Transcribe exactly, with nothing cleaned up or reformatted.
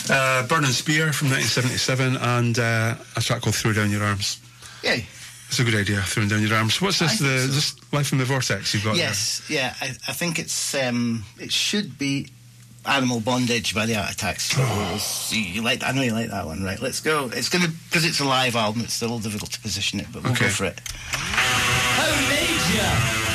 Uh, Burning Spear from nineteen seventy-seven, and uh, a track called Throw Down Your Arms. Yay. It's a good idea, throwing down your arms. What's this? The So. this Life in the Vortex you've got Yes, there? yeah. I, I think it's um, it should be Animal Bondage by the Art Attacks. So we'll see. You like? I know you like that one, right? Let's go. It's gonna because it's a live album. It's a little difficult to position it, but we'll okay. go for it. Oh, Major.